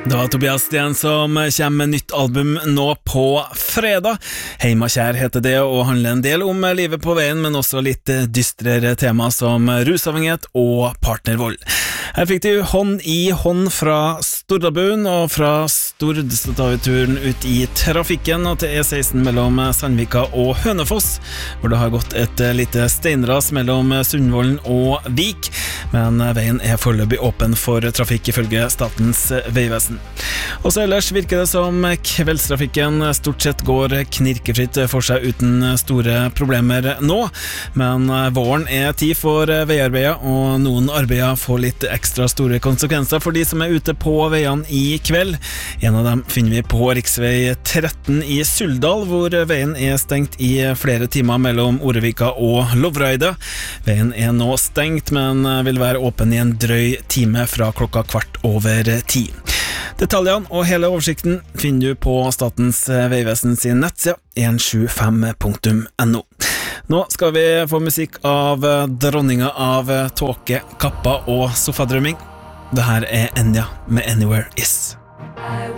Det var Tobias Sten som kommer med nytt album nå på fredag. Heima kjær heter det, og handler en del om livet på veien, men også litt dystrere tema som rusavhengighet og partnervold. Her fikk du Hånd i hånd fra Stordabuen, og fra Stord så tar vi turen ut i trafikken og til E16 mellom Sandvika og Hønefoss, hvor det har gått et lite steinras mellom Sundvolden og Vik, men veien er foreløpig åpen for trafikk ifølge Statens vegvesen. Og så ellers virker det som kveldstrafikken stort sett går knirkefritt for seg uten store problemer nå, men våren er tid for veiarbeider, og noen arbeider får litt ekstra store konsekvenser for de som er ute på veiene i kveld. En av dem finner vi på riksvei 13 i Suldal, hvor veien er stengt i flere timer mellom Orevika og Lovraide. Veien er nå stengt, men vil være åpen i en drøy time fra 10:15. Detaljene og hele oversikten finner du på Statens vegvesen sin nettside 175.no. Nå skal vi få musikk av dronninga av tåke, kappa og sofadrømming. Det her er Enya med Anywhere Is.